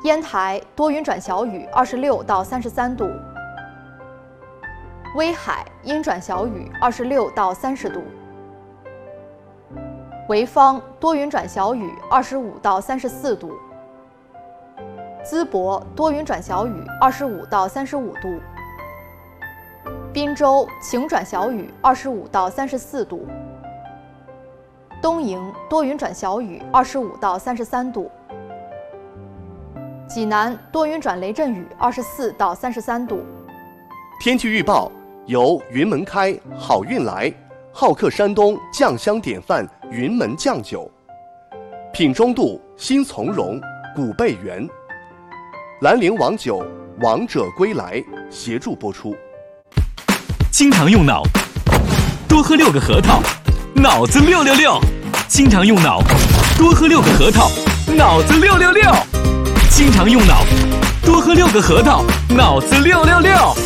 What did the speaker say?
烟台多云转小雨26到33度，威海阴转小雨26到30度，潍坊多云转小雨25到34度，淄博多云转小雨25到35度，滨州晴转小雨25到34度，东营多云转小雨25到33度，济南多云转雷阵雨24到33度。 天气预报由云门开好运来好客山东酱香典范云门酱酒，品中度新从容古贝园，兰陵王酒王者归来协助播出。 经常用脑，多喝6个核桃，脑子666。经常用脑，多喝6个核桃，脑子666。经常用脑，多喝6个核桃，脑子666。